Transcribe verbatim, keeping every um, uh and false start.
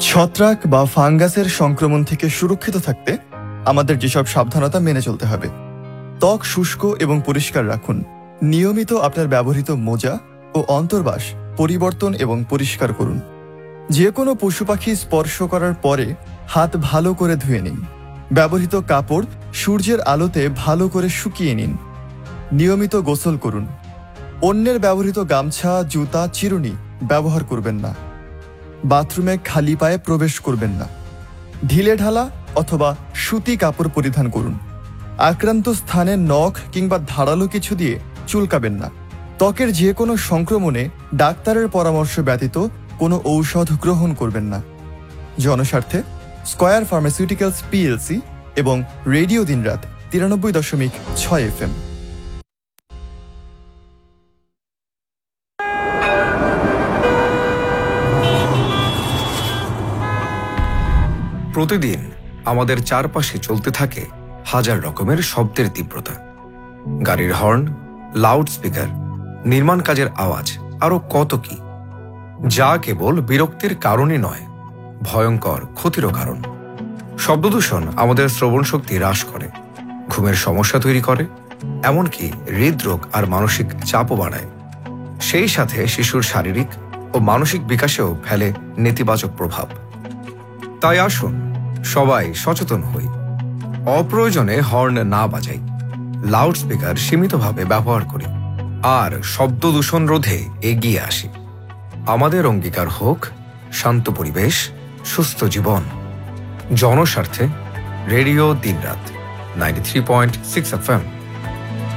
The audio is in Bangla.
ছত্রাক বা ফাঙ্গাসের সংক্রমণ থেকে সুরক্ষিত থাকতে আমাদের যেসব সাবধানতা মেনে চলতে হবে। ত্বক শুষ্ক এবং পরিষ্কার রাখুন। নিয়মিত আপনার ব্যবহৃত মোজা ও অন্তর্বাস পরিবর্তন এবং পরিষ্কার করুন। যে কোনো পশু পাখি স্পর্শ করার পরে হাত ভালো করে ধুয়ে নিন। ব্যবহৃত কাপড় সূর্যের আলোতে ভালো করে শুকিয়ে নিন। নিয়মিত গোসল করুন। অন্যের ব্যবহৃত গামছা, জুতা, চিরুনি ব্যবহার করবেন না। বাথরুমে খালি পায়ে প্রবেশ করবেন না। ঢিলে ঢালা অথবা সুতি কাপড় পরিধান করুন। আক্রান্ত স্থানে নখ কিংবা ধারালো কিছু দিয়ে চুলকাবেন না। ত্বকের যে কোনো সংক্রমণে ডাক্তারের পরামর্শ ব্যতীত কোনো ঔষধ গ্রহণ করবেন না। জনস্বার্থে স্কয়ার ফার্মাসিউটিক্যালস পিএলসি এবং রেডিও দিনরাত তিরানব্বই দশমিক ছয় এফ এম। প্রতিদিন আমাদের চারপাশে চলতে থাকে হাজার রকমের শব্দের তীব্রতা। গাড়ির হর্ন, লাউড স্পিকার, নির্মাণ কাজের আওয়াজ, আরো কত কি, যা কেবল বিরক্তির কারণই নয়, ভয়ঙ্কর ক্ষতিরও কারণ। শব্দদূষণ আমাদের শ্রবণ শক্তি হ্রাস করে, ঘুমের সমস্যা তৈরি করে, এমনকি হৃদরোগ আর মানসিক চাপও বাড়ায়। সেই সাথে শিশুর শারীরিক ও মানসিক বিকাশেও ফেলে নেতিবাচক প্রভাব। তাই আসুন সবাই সচেতন হই, অপ্রয়োজনে হর্ন না বাজাই, লাউড স্পিকার সীমিতভাবে ব্যবহার করি আর শব্দ দূষণ রোধে এগিয়ে আসি। আমাদের অঙ্গীকার হোক শান্ত পরিবেশ, সুস্থ জীবন। জনস্বার্থে রেডিও দিনরাত ninety three point six F M.